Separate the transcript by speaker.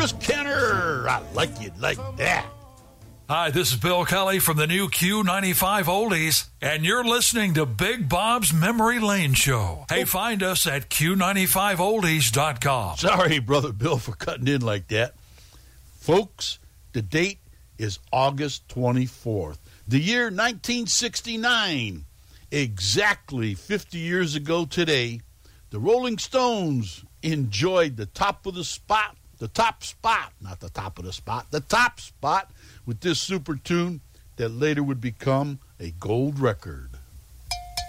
Speaker 1: Chris Kenner. I like you like that.
Speaker 2: Hi, this is Bill Kelly from the new Q95 Oldies, and you're listening to Big Bob's Memory Lane Show. Hey, find us at Q95Oldies.com.
Speaker 1: Sorry, Brother Bill, for cutting in like that. Folks, the date is August 24th. The year 1969. Exactly 50 years ago today, the Rolling Stones enjoyed the top spot with this super tune that later would become a gold record.